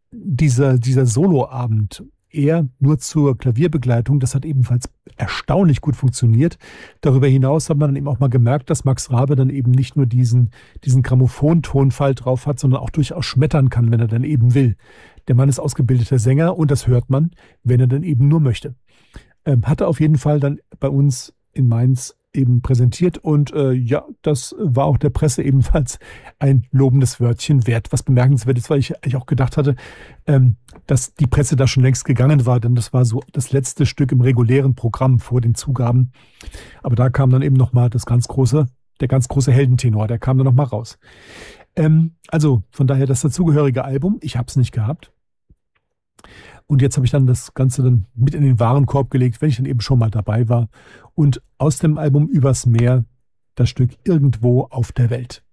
dieser Soloabend eher nur zur Klavierbegleitung, das hat ebenfalls erstaunlich gut funktioniert. Darüber hinaus hat man dann eben auch mal gemerkt, dass Max Rabe dann eben nicht nur diesen Grammophon-Tonfall drauf hat, sondern auch durchaus schmettern kann, wenn er dann eben will. Der Mann ist ausgebildeter Sänger und das hört man, wenn er dann eben nur möchte. Hatte auf jeden Fall dann bei uns in Mainz eben präsentiert und ja, das war auch der Presse ebenfalls ein lobendes Wörtchen wert, was bemerkenswert ist, weil ich eigentlich auch gedacht hatte, dass die Presse da schon längst gegangen war, denn das war so das letzte Stück im regulären Programm vor den Zugaben. Aber da kam dann eben nochmal der ganz große Heldentenor, der kam dann nochmal raus. Also von daher das dazugehörige Album, ich habe es nicht gehabt. Und jetzt habe ich dann das Ganze dann mit in den Warenkorb gelegt, wenn ich dann eben schon mal dabei war. Und aus dem Album Übers Meer das Stück Irgendwo auf der Welt.